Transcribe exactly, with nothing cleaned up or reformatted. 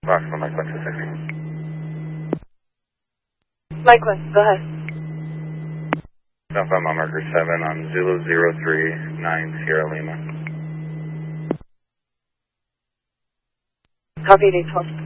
Box for Mike one two six. Mike one, go ahead. Alpha Marker seven on Zulu zero three nine Sierra Lima. Copy, eight twelve.